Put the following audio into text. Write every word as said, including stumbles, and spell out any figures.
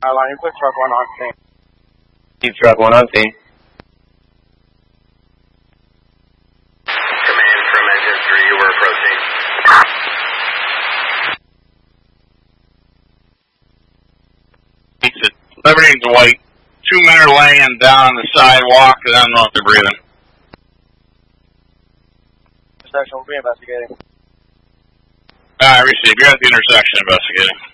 Line, quick truck one on scene. Keep truck one on scene. Command from engine three, we're approaching. It's Liberty to White. Two men are laying down on the sidewalk, and I don't know if they're breathing. Intersection will be investigating. I received. You're at the intersection investigating.